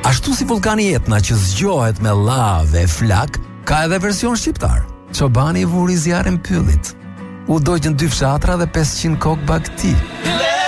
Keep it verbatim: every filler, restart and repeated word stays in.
Ashtu si vulkani Etna që zgjohet me lavë e flak, ka edhe version shqiptar. Çobani vuri zjarrin pyllit. U dogjën dy fshatra dhe pesëqind kokë bagti.